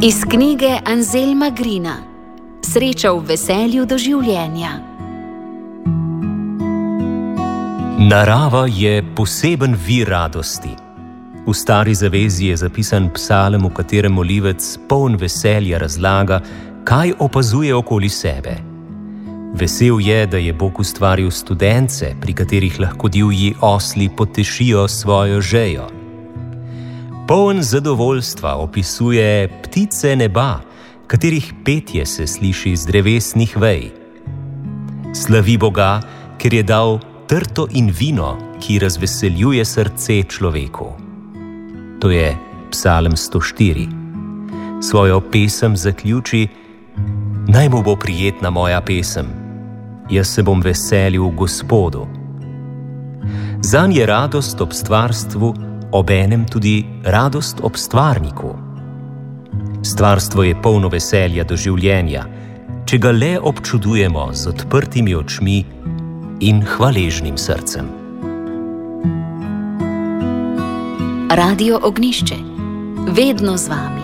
Iz knjige Anselma Grina Sreča v veselju do življenja. Narava je poseben vir radosti. V Stari zavezi je zapisan psalem, v katerem molivec poln veselja razlaga, kaj opazuje okoli sebe. Vesel je, da je Bog ustvaril studence, pri katerih lahko divji osli potešijo svojo žejo. Poln zadovoljstva opisuje ptice neba, katerih petje se sliši z drevesnih vej. Slavi Boga, ker je dal trto in vino, ki razveseljuje srce človeku. To je psalem 104. Svojo pesem zaključi: Naj mu bo prijetna moja pesem, jaz se bom veselil v Gospodu. Zanj je radost ob stvarstvu obenem tudi radost ob stvarniku. Stvarstvo je polno veselja do življenja, če ga le občudujemo z odprtimi očmi in hvaležnim srcem. Radio Ognjišče. Vedno z vami.